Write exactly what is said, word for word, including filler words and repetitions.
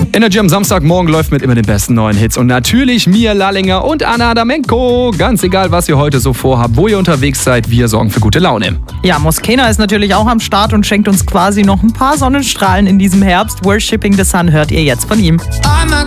Energy am Samstagmorgen läuft mit immer den besten neuen Hits und natürlich Mia Lallinger und Anna Adamenko. Ganz egal, was ihr heute so vorhabt, wo ihr unterwegs seid, wir sorgen für gute Laune. Ja, Moskena ist natürlich auch am Start und schenkt uns quasi noch ein paar Sonnenstrahlen in diesem Herbst. Worshipping the Sun hört ihr jetzt von ihm. I'm not